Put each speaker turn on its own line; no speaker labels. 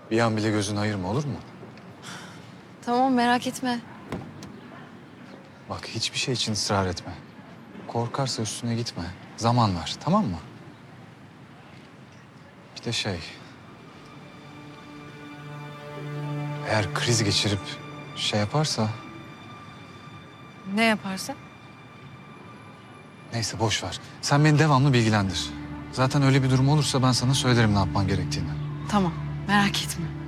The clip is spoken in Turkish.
Bir an bile gözünü ayırma, olur mu?
Tamam, merak etme.
Bak, hiçbir şey için ısrar etme. Korkarsa üstüne gitme. Zaman ver, tamam mı? Bir de eğer kriz geçirip yaparsa...
Ne yaparsa?
Neyse, boş ver. Sen beni devamlı bilgilendir. Zaten öyle bir durum olursa ben sana söylerim ne yapman gerektiğini.
Tamam, merak etme.